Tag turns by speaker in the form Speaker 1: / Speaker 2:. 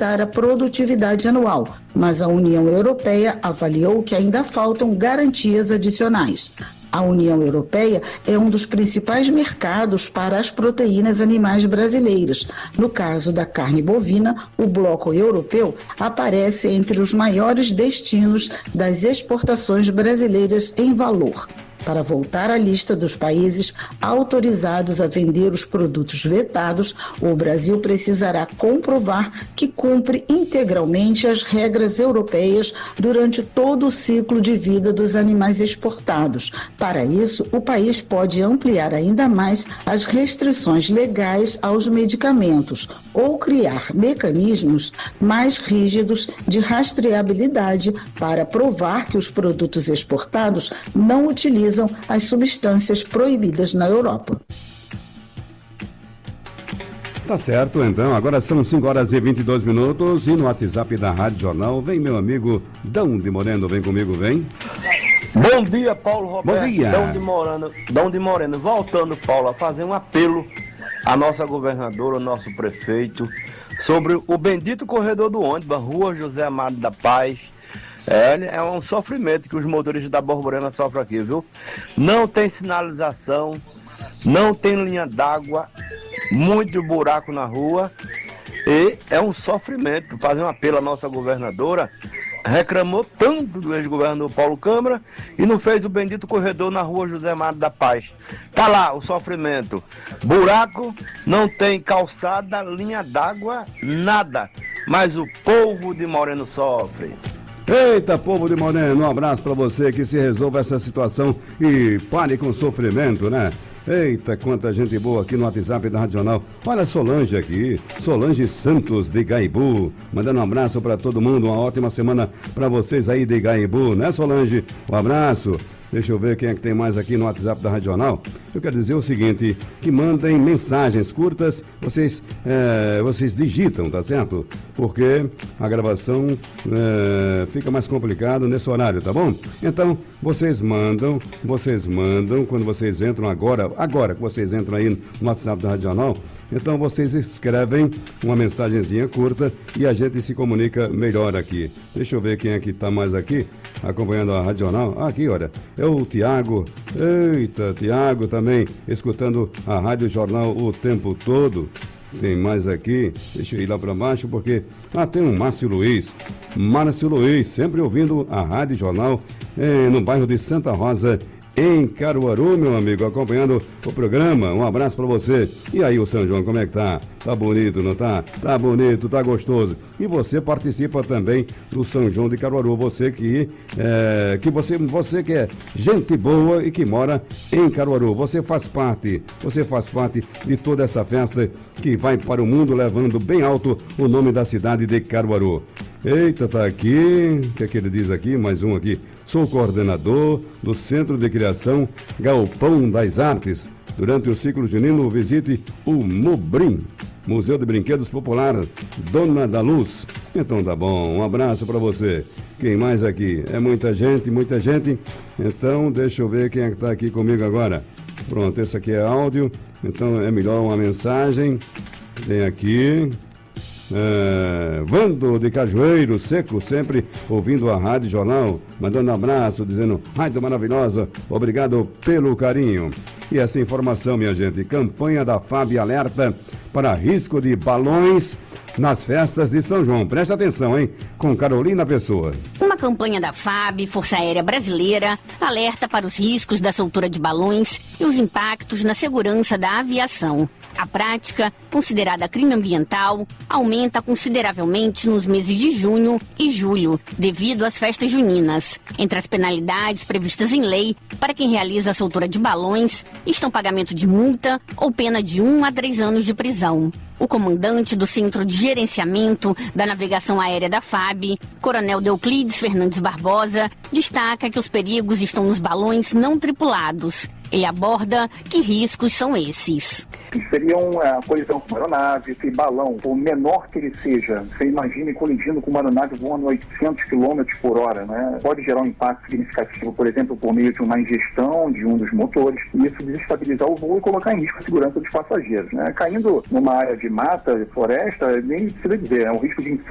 Speaker 1: aumentar a produtividade anual, mas a União Europeia avaliou que ainda faltam garantias adicionais. A União Europeia é um dos principais mercados para as proteínas animais brasileiras. No caso da carne bovina, o bloco europeu aparece entre os maiores destinos das exportações brasileiras em valor. Para voltar à lista dos países autorizados a vender os produtos vetados, o Brasil precisará comprovar que cumpre integralmente as regras europeias durante todo o ciclo de vida dos animais exportados. Para isso, o país pode ampliar ainda mais as restrições legais aos medicamentos ou criar mecanismos mais rígidos de rastreabilidade para provar que os produtos exportados não utilizam as substâncias proibidas na Europa.
Speaker 2: Tá certo, então. Agora são 5h22 e no WhatsApp da Rádio Jornal vem meu amigo Dão de Moreno. Vem comigo, vem.
Speaker 3: Bom dia, Paulo Roberto.
Speaker 2: Bom dia.
Speaker 3: Dão de Moreno. Voltando, Paulo, a fazer um apelo à nossa governadora, ao nosso prefeito, sobre o bendito corredor do ônibus, Rua José Amado da Paz. É um sofrimento que os motoristas da Borborema sofrem aqui, viu? Não tem sinalização, não tem linha d'água, muito buraco na rua e é um sofrimento. Fazer um apelo à nossa governadora, reclamou tanto do ex-governador Paulo Câmara e não fez o bendito corredor na Rua José Amado da Paz. Tá lá o sofrimento, buraco, não tem calçada, linha d'água, nada, mas o povo de Moreno sofre.
Speaker 2: Eita, povo de Moreno, um abraço pra você, que se resolva essa situação e pare com o sofrimento, né? Eita, quanta gente boa aqui no WhatsApp da Rádio Jornal. Olha a Solange aqui, Solange Santos de Igaibu, mandando um abraço pra todo mundo, uma ótima semana pra vocês aí de Igaibu, né, Solange? Um abraço. Deixa eu ver quem é que tem mais aqui no WhatsApp da Rádio Jornal. Eu quero dizer o seguinte, que mandem mensagens curtas, vocês digitam, tá certo? Porque a gravação fica mais complicado nesse horário, tá bom? Então, vocês mandam, quando vocês entram agora que vocês entram aí no WhatsApp da Rádio Jornal, então vocês escrevem uma mensagenzinha curta e a gente se comunica melhor aqui. Deixa eu ver quem é que tá mais aqui, acompanhando a Rádio Jornal. Aqui, olha, é o Tiago. Eita, Tiago também, escutando a Rádio Jornal o tempo todo. Tem mais aqui, deixa eu ir lá para baixo, porque tem um Márcio Luiz, sempre ouvindo a Rádio Jornal no bairro de Santa Rosa, em Caruaru, meu amigo, acompanhando o programa. Um abraço pra você. E aí, o São João, como é que tá? Tá bonito, não tá? Tá bonito, tá gostoso. E você participa também do São João de Caruaru. Você que é gente boa e que mora em Caruaru. Você faz parte de toda essa festa que vai para o mundo, levando bem alto o nome da cidade de Caruaru. Eita, tá aqui. O que é que ele diz aqui? Mais um aqui. Sou coordenador do Centro de Criação Galpão das Artes. Durante o ciclo junino, visite o Mobrim, Museu de Brinquedos Popular, Dona da Luz. Então tá bom, um abraço para você. Quem mais aqui? É muita gente. Então deixa eu ver quem é que tá aqui comigo agora. Pronto, esse aqui é áudio, então é melhor uma mensagem. Tem aqui... Vando de Cajueiro Seco, sempre ouvindo a Rádio Jornal, mandando um abraço, dizendo: Rádio maravilhosa, obrigado pelo carinho. E essa informação, minha gente, campanha da FAB alerta para risco de balões nas festas de São João. Presta atenção, hein? Com Carolina Pessoa.
Speaker 4: Uma campanha da FAB, Força Aérea Brasileira, alerta para os riscos da soltura de balões e os impactos na segurança da aviação. A prática, considerada crime ambiental, aumenta consideravelmente nos meses de junho e julho, devido às festas juninas. Entre as penalidades previstas em lei para quem realiza a soltura de balões estão pagamento de multa ou pena de 1 a 3 anos de prisão. O comandante do Centro de Gerenciamento da Navegação Aérea da FAB, Coronel Deuclides Fernandes Barbosa, destaca que os perigos estão nos balões não tripulados. Ele aborda que riscos são esses.
Speaker 5: Seria uma colisão com uma aeronave, esse balão, por menor que ele seja, você imagine colidindo com uma aeronave voando a 800 km por hora, né? Pode gerar um impacto significativo, por exemplo, por meio de uma ingestão de um dos motores, e isso desestabilizar o voo e colocar em risco a segurança dos passageiros, né? Caindo numa área de mata, floresta, nem precisa dizer, é um risco de incêndio